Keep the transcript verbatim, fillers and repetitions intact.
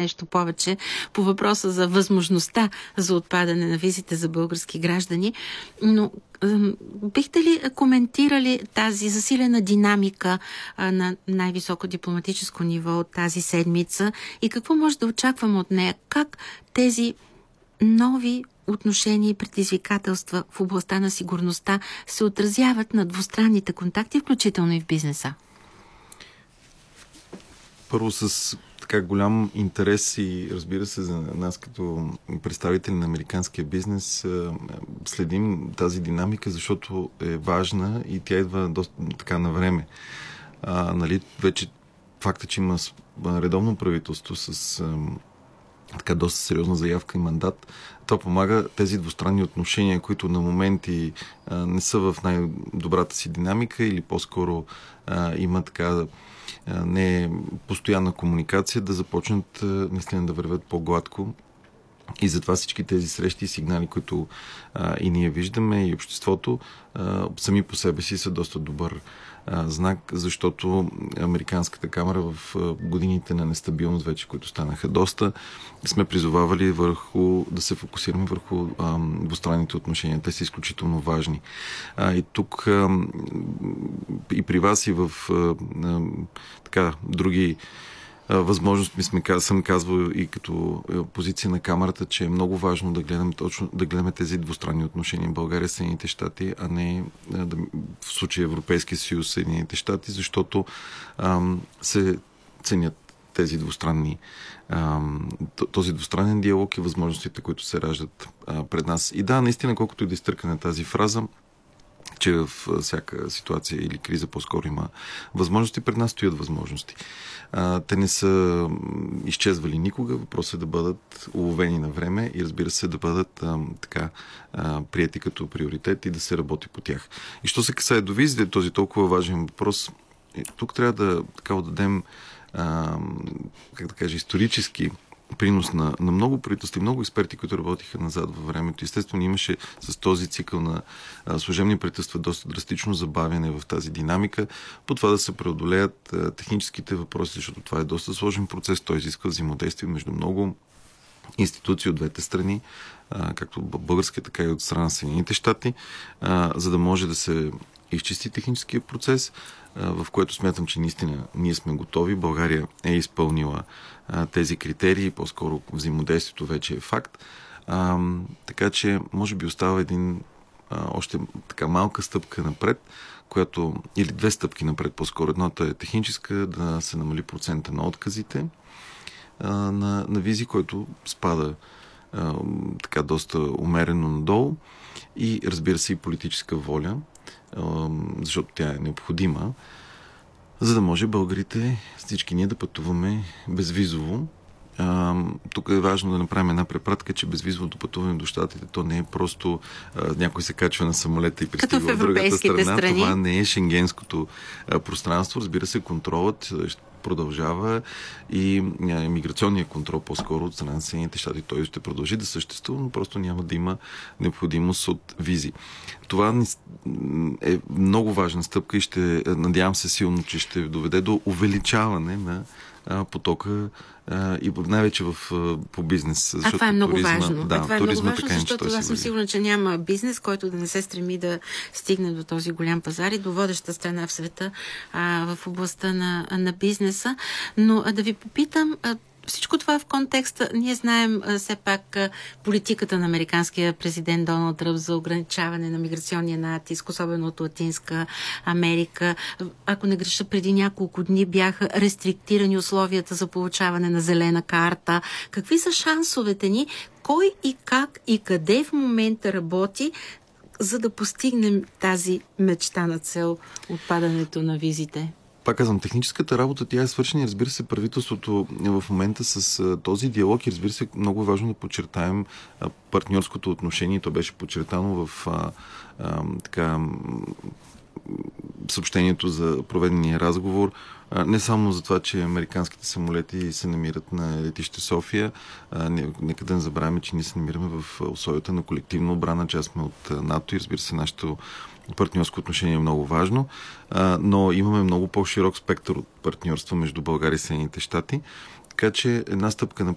нещо повече по въпроса за възможността за отпадане на визите за български граждани, но бихте ли коментирали тази засилена динамика а, на най-високо дипломатическо ниво от тази седмица и какво може да очакваме от нея? Как тези нови отношения и предизвикателства в областта на сигурността се отразяват на двустранните контакти, включително и в бизнеса? Първо с така голям интерес и разбира се за нас като представители на американския бизнес следим тази динамика, защото е важна и тя идва доста така на време. А, нали, вече факта, че има редовно правителство с а, така доста сериозна заявка и мандат, то помага тези двустранни отношения, които на моменти а, не са в най-добрата си динамика или по-скоро а, има така не е постоянна комуникация, да започнат наистина да вървят по-гладко. И затова всички тези срещи и сигнали, които а, и ние виждаме, и обществото, а, сами по себе си са доста добър а, знак, защото Американската камара в а, годините на нестабилност вече, които станаха доста, сме призовавали върху, да се фокусираме върху а, двустранните отношения. Те са изключително важни. А, и тук а, и при вас, и в а, а, така, други възможност ми сме, съм казвал и като позиция на камерата, че е много важно да гледаме точно да гледаме тези двустранни отношения България, Съединените щати, а не да, в случая Европейския съюз, Съединените щати, защото ам, се ценят тези двустранни ам, този двустранен диалог и възможностите, които се раждат а, пред нас. И да, наистина, колкото и да изтъркане тази фраза, че в всяка ситуация или криза по-скоро има възможности, пред нас стоят възможности. А, те не са изчезвали никога, въпросът е да бъдат уловени на време и разбира се да бъдат а, така а, прияти като приоритет и да се работи по тях. И що се касае до визите, този толкова важен въпрос, тук трябва да така отдадем а, как да кажа, исторически принос на, на много правителства и много експерти, които работиха назад във времето. Естествено, имаше с този цикъл на а, служебни правителства доста драстично забавяне в тази динамика, по това да се преодолеят а, техническите въпроси, защото това е доста сложен процес. Той изисква взаимодействие между много институции от двете страни, а, както българския, така и от страна на Съединените щати, а, за да може да се изчисти техническия процес, в което смятам, че наистина ние сме готови. България е изпълнила а, тези критерии, по-скоро взаимодействието вече е факт. А, така че, може би остава един а, още така малка стъпка напред, която, или две стъпки напред, по-скоро. Едната е техническа, да се намали процента на отказите а, на, на визи, който спада а, така доста умерено надолу и разбира се и политическа воля, защото тя е необходима, за да може българите, всички ние да пътуваме безвизово. А, тук е важно да направим една препратка, че безвизовото пътуване до щатите, то не е просто а, някой се качва на самолета и пристига в другата страна. Страни. Това не е шенгенското а, пространство. Разбира се, контролът продължава и миграционният контрол по-скоро от страна на Съединените щати. Той ще продължи да съществува, но просто няма да има необходимост от визи. Това е много важна стъпка и ще надявам се силно, че ще доведе до увеличаване на а, потока а, и най-вече в, а, по бизнес. А това е много туризма, важно. Да, а това е туризма, много важно, така, защото аз съм сигурна, че няма бизнес, който да не се стреми да стигне до този голям пазар и до водеща страна в света а, в областта на, на бизнеса. Но а, да ви попитам, а, всичко това в контекста, ние знаем а, все пак а, политиката на американския президент Доналд Тръмп за ограничаване на миграционния натиск, особено от Латинска Америка. Ако не греша, преди няколко дни бяха рестриктирани условията за получаване на зелена карта. Какви са шансовете ни? Кой и как и къде в момента работи, за да постигнем тази мечта на цел отпадането на визите? Пак казвам, техническата работа, тя е свършена и разбира се правителството в момента с а, този диалог и разбира се много е важно да подчертаем а, партньорското отношение. То беше подчертано в а, а, така съобщението за проведения разговор. А, не само за това, че американските самолети се намират на летище София. А, не, нека да не забравяме, че ние се намираме в условията на колективна отбрана, част сме от НАТО и разбира се нашето партньорско отношение е много важно, а, но имаме много по-широк спектър от партньорства между България и Съединените щати. Така че една стъпка